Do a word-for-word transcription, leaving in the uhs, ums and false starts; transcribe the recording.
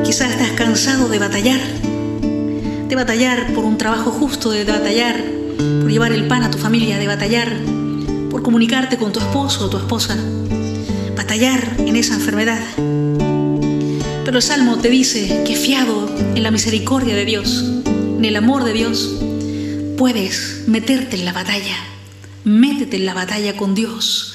Quizás estás cansado de batallar, de batallar por un trabajo justo, de batallar por llevar el pan a tu familia, de batallar por comunicarte con tu esposo o tu esposa, batallar en esa enfermedad. Pero el Salmo te dice que fiado en la misericordia de Dios, en el amor de Dios, puedes meterte en la batalla. Métete en la batalla con Dios,